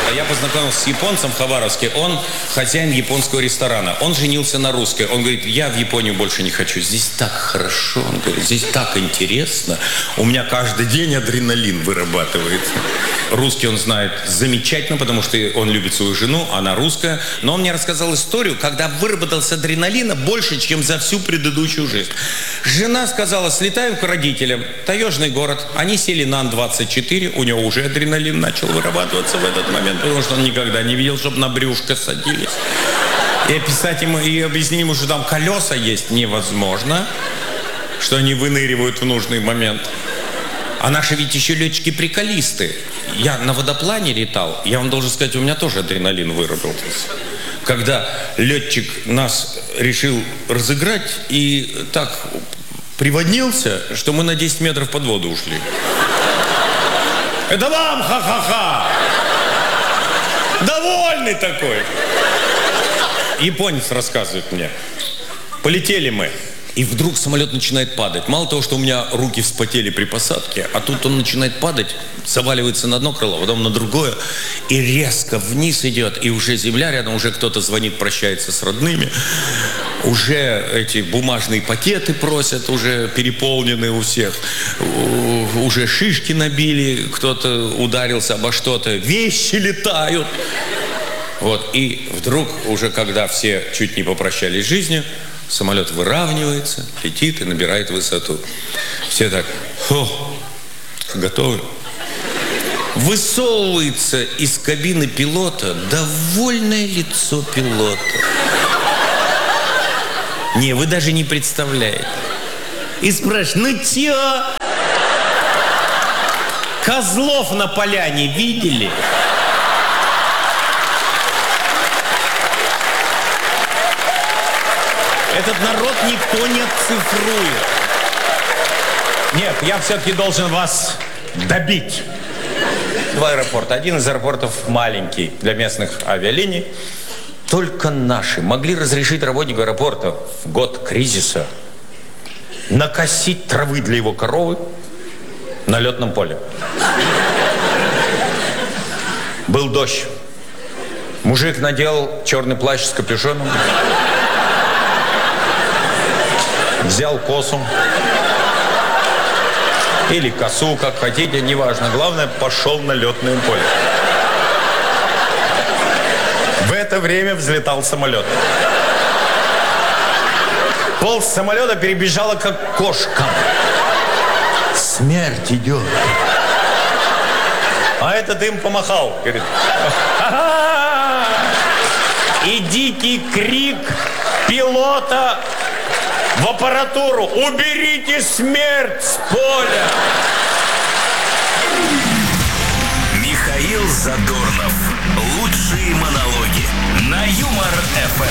Я познакомился с японцем в Хабаровске. Он хозяин японского ресторана. Он женился на русской. Он говорит, я в Японию больше не хочу. Здесь так хорошо. Он говорит, здесь так интересно. У меня каждый день адреналин вырабатывается. Русский он знает замечательно, потому что он любит свою жену, она русская. Но он мне рассказал историю, когда выработался адреналина больше, чем за всю предыдущую жизнь. Жена сказала, слетаем к родителям. Таежный город. Они сели на Ан-24. У него уже адреналин начал вырабатываться в этот момент, потому что он никогда не видел, чтобы на брюшко садились. И описать ему, и объяснить ему, что там колеса есть, невозможно. Что они выныривают в нужный момент. А наши ведь еще летчики-приколисты. Я на водоплане летал, я вам должен сказать, у меня тоже адреналин выработался. Когда летчик нас решил разыграть и так приводнился, что мы на 10 метров под воду ушли. Это вам ха-ха-ха! Довольный такой. Японец рассказывает мне. Полетели мы. И вдруг самолет начинает падать. Мало того, что у меня руки вспотели при посадке, а тут он начинает падать, заваливается на одно крыло, потом на другое, и резко вниз идет, и уже земля рядом, уже кто-то звонит, прощается с родными, уже эти бумажные пакеты просят, уже переполнены у всех, уже шишки набили, кто-то ударился обо что-то, вещи летают. Вот, и вдруг, уже когда все чуть не попрощались с жизнью, самолет выравнивается, летит и набирает высоту. Все так, готовы? Высовывается из кабины пилота довольное лицо пилота. Не, вы даже не представляете. И спрашивает, ну чё? Козлов на поляне видели? Этот народ никто не оцифрует. Нет, я все-таки должен вас добить. Два аэропорта. Один из аэропортов маленький для местных авиалиний. Только наши могли разрешить работнику аэропорта в год кризиса накосить травы для его коровы на летном поле. Был дождь. Мужик надел черный плащ с капюшоном. Взял косу или косу, как хотите, неважно. Главное, пошел на летное поле. В это время взлетал самолет. Пол самолета перебежала, как кошка. Смерть идет. А этот им помахал. Говорит, и дикий крик пилота в аппаратуру: уберите смерть с поля! Михаил Задорнов. Лучшие монологи на Юмор ФМ.